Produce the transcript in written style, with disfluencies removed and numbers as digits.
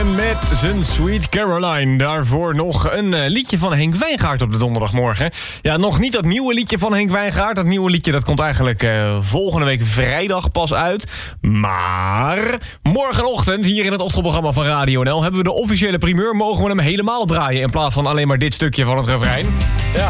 Morgan met zijn Sweet Caroline. Daarvoor nog een liedje van Henk Wijngaard op de donderdagmorgen. Ja, nog niet dat nieuwe liedje van Henk Wijngaard. Dat nieuwe liedje dat komt eigenlijk volgende week vrijdag pas uit. Maar morgenochtend hier in het ochtendprogramma van Radio NL hebben we de officiële primeur. Mogen we hem helemaal draaien in plaats van alleen maar dit stukje van het refrein. Ja,